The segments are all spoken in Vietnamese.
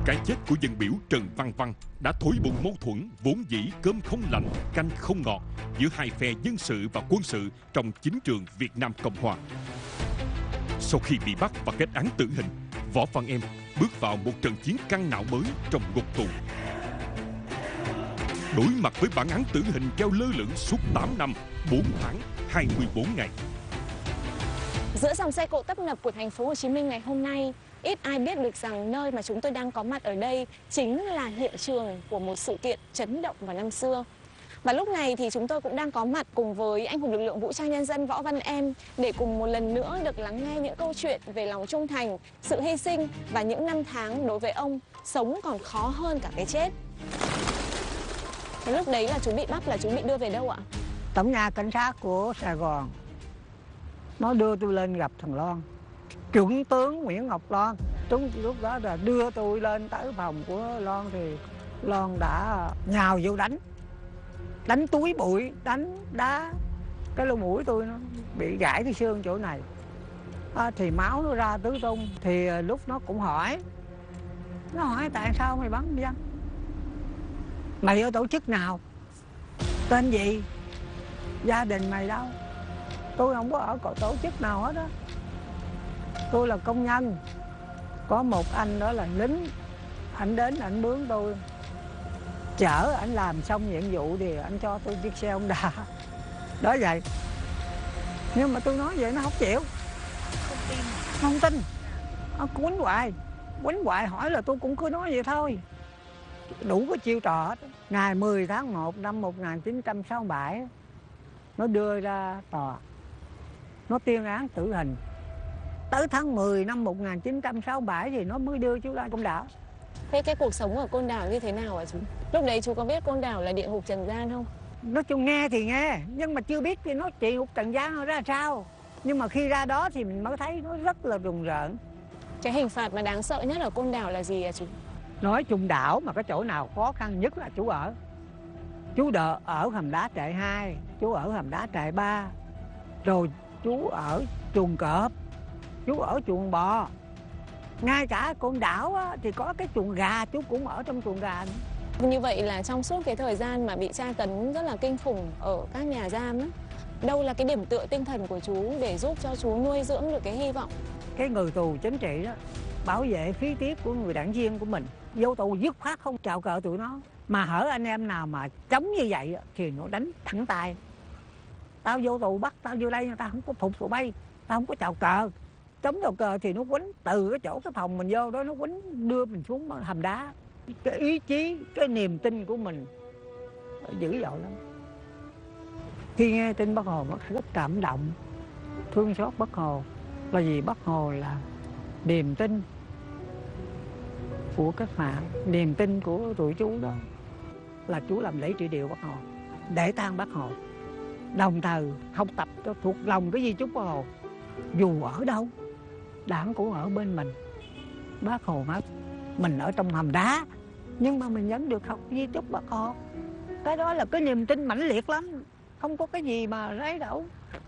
Cái chết của dân biểu Trần Văn Văn đã thổi bùng mâu thuẫn vốn dĩ cơm không lạnh, canh không ngọt giữa hai phe dân sự và quân sự trong chính trường Việt Nam Cộng Hòa. Sau khi bị bắt và kết án tử hình, Võ Văn Em bước vào một trận chiến căng não mới trong ngục tù. Đối mặt với bản án tử hình treo lơ lửng suốt 8 năm, 4 tháng, 24 ngày. Giữa dòng xe cộ tấp nập của thành phố Hồ Chí Minh ngày hôm nay, ít ai biết được rằng nơi mà chúng tôi đang có mặt ở đây chính là hiện trường của một sự kiện chấn động vào năm xưa. Và lúc này thì chúng tôi cũng đang có mặt cùng với anh hùng lực lượng vũ trang nhân dân Võ Văn Em để cùng một lần nữa được lắng nghe những câu chuyện về lòng trung thành, sự hy sinh và những năm tháng đối với ông sống còn khó hơn cả cái chết. Cái lúc đấy là chú bị bắt, là chú bị đưa về đâu ạ? Tổng nhà cảnh sát của Sài Gòn nó đưa tôi lên gặp thằng Loan, trưởng tướng Nguyễn Ngọc Loan. Đúng lúc đó là đưa tôi lên tới phòng của Loan thì Loan đã nhào vô đánh túi bụi, đánh đá cái lỗ mũi tôi, nó bị gãy cái xương chỗ này. Thì máu nó ra tứ tung. Thì lúc nó cũng hỏi, nó hỏi tại sao mày bắn dân, mày ở tổ chức nào, tên gì, gia đình mày đâu? Tôi không có ở tổ chức nào hết á. Tôi là công nhân. Có một anh đó là lính, anh đến anh mướn tôi, chở anh làm xong nhiệm vụ thì anh cho tôi chiếc xe Honda. Đó vậy. Nhưng mà tôi nói vậy nó không chịu. Không tin. Nó quýnh hoài hỏi là tôi cũng cứ nói vậy thôi. Đủ cái chiêu trò hết. Ngày 10 tháng 1 năm 1967 nó đưa ra tòa, nó tuyên án tử hình. Tới tháng 10 năm 1967 thì nó mới đưa chú ra Côn Đảo. Thế cái cuộc sống ở Côn Đảo như thế nào hả chú? Lúc đấy chú có biết Côn Đảo là địa ngục trần gian không? Nói chung nghe thì nghe, nhưng mà chưa biết thì nó địa ngục trần gian nó ra sao. Nhưng mà khi ra đó thì mình mới thấy nó rất là rùng rợn. Cái hình phạt mà đáng sợ nhất ở Côn Đảo là gì hả chú? Nói chung đảo mà cái chỗ nào khó khăn nhất là chú ở. Chú ở hầm đá trại 2, chú ở hầm đá trại 3, rồi chú ở chuồng cọp, chú ở chuồng bò. Ngay cả Côn Đảo á, thì có cái chuồng gà, chú cũng ở trong chuồng gà nữa. Như vậy là trong suốt cái thời gian mà bị tra tấn rất là kinh khủng ở các nhà giam á, đâu là cái điểm tựa tinh thần của chú để giúp cho chú nuôi dưỡng được cái hy vọng? Cái người tù chính trị đó bảo vệ khí tiết của người đảng viên của mình, vô tù dứt khoát không chào cờ tụi nó. Mà hở anh em nào mà chống như vậy thì nó đánh thẳng tay. Tao vô tù bắt tao vô đây, tao không có phục tụi bay, tao không có chào cờ. Chống chào cờ thì nó quýnh từ cái chỗ cái phòng mình vô đó, nó quýnh đưa mình xuống hầm đá. Cái ý chí, cái niềm tin của mình dữ dội lắm. Khi nghe tin Bác Hồ rất cảm động, thương xót Bác Hồ. Là vì Bác Hồ là niềm tin của cách mạng, niềm tin của tụi chú đó. Là chú làm lễ truy điệu Bác Hồ, để tang Bác Hồ, đồng thời học tập cho thuộc lòng cái di chúc Bác Hồ. Dù ở đâu, Đảng cũng ở bên mình. Bác Hồ mất, mình ở trong hầm đá, nhưng mà mình vẫn được học di chúc Bác Hồ. Cái đó là cái niềm tin mãnh liệt lắm, không có cái gì mà lấy đâu.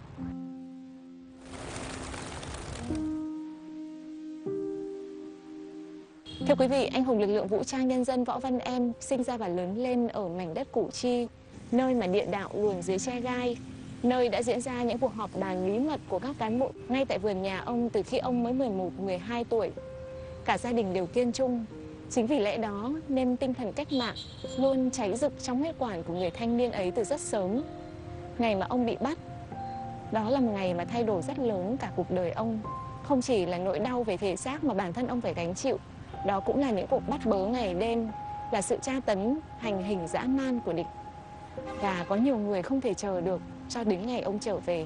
Thưa quý vị, anh hùng lực lượng vũ trang nhân dân Võ Văn Em sinh ra và lớn lên ở mảnh đất Củ Chi, nơi mà địa đạo luồn dưới tre gai, nơi đã diễn ra những cuộc họp bàn bí mật của các cán bộ ngay tại vườn nhà ông từ khi ông mới 11-12 tuổi. Cả gia đình đều kiên trung. Chính vì lẽ đó nên tinh thần cách mạng luôn cháy rực trong huyết quản của người thanh niên ấy từ rất sớm. Ngày mà ông bị bắt, đó là một ngày mà thay đổi rất lớn cả cuộc đời ông. Không chỉ là nỗi đau về thể xác mà bản thân ông phải gánh chịu, đó cũng là những cuộc bắt bớ ngày đêm, là sự tra tấn, hành hình dã man của địch. Và có nhiều người không thể chờ được cho đến ngày ông trở về.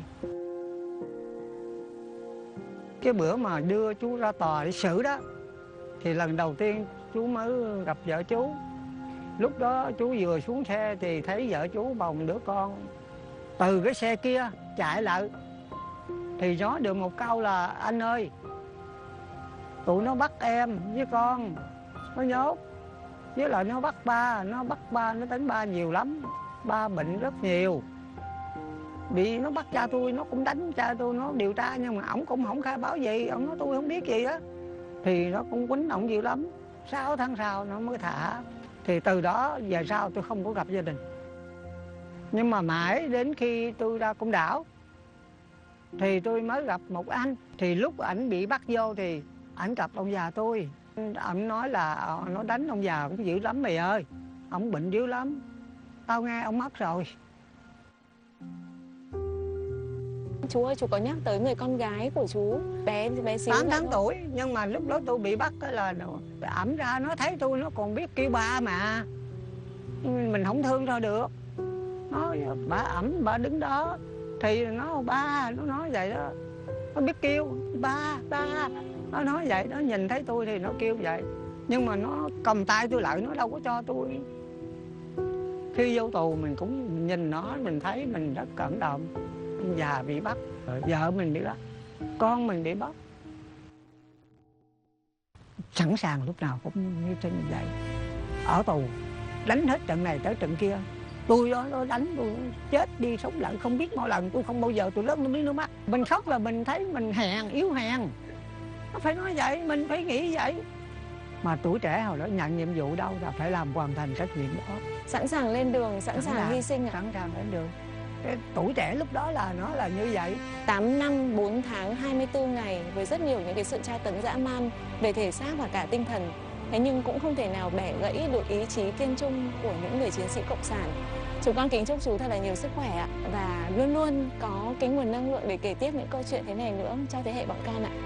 Cái bữa mà đưa chú ra tòa để xử đó, thì lần đầu tiên chú mới gặp vợ chú. Lúc đó chú vừa xuống xe thì thấy vợ chú bồng đứa con từ cái xe kia chạy lại. Thì nói được một câu là: anh ơi, tụi nó bắt em với con, nó nhốt. Với lại nó bắt ba, nó đánh ba nhiều lắm. Ba bệnh rất nhiều. Bị nó bắt cha tôi, nó cũng đánh cha tôi, nó điều tra nhưng mà ổng cũng không khai báo gì. Ổng nói tôi không biết gì á. Thì nó cũng quýnh ổng nhiều lắm. 6 tháng sau nó mới thả. Thì từ đó về sau tôi không có gặp gia đình. Nhưng mà mãi đến khi tôi ra Côn Đảo thì tôi mới gặp một anh. Thì lúc ảnh bị bắt vô thì ảnh gặp ông già tôi. Ảnh nói là nó đánh ông già cũng dữ lắm mày ơi. Ông bệnh dữ lắm. Tao nghe ông mất rồi. Chú ơi, chú có nhắc tới người con gái của chú, bé xíu 8 vậy tháng thôi. tuổi, nhưng mà lúc đó tôi bị bắt là ẵm ra nó thấy tôi nó còn biết kêu ba mà. Mình không thương thôi được. Nó bà ẵm, bà đứng đó thì nó ba, nó nói vậy đó. Nó biết kêu ba. Nó nói vậy, nó nhìn thấy tôi thì nó kêu vậy. Nhưng mà nó cầm tay tôi lại, nó đâu có cho tôi. Khi vô tù mình cũng nhìn nó, mình thấy mình rất cảm động. Ông già bị bắt, vợ mình bị bắt, con mình bị bắt. Sẵn sàng lúc nào cũng như thế vậy. Ở tù, đánh hết trận này tới trận kia. Tôi đó nó đánh tôi chết đi sống lại không biết bao lần. Tôi không bao giờ tôi rớt nước mắt. Mình khóc là mình thấy mình hèn, yếu hèn. Nó phải nói vậy, mình phải nghĩ vậy. Mà tuổi trẻ hồi đó nhận nhiệm vụ đâu là phải làm hoàn thành trách nhiệm đó. Sẵn sàng lên đường, sẵn sàng hy sinh ạ. Sẵn sàng lên đường. Cái tuổi trẻ lúc đó là nó là như vậy. 8 năm, 4 tháng, 24 ngày với rất nhiều những cái sự tra tấn dã man về thể xác và cả tinh thần. Thế nhưng cũng không thể nào bẻ gãy được ý chí kiên trung của những người chiến sĩ cộng sản. Chúng con kính chúc chú thật là nhiều sức khỏe ạ, và luôn luôn có cái nguồn năng lượng để kể tiếp những câu chuyện thế này nữa cho thế hệ bọn con ạ.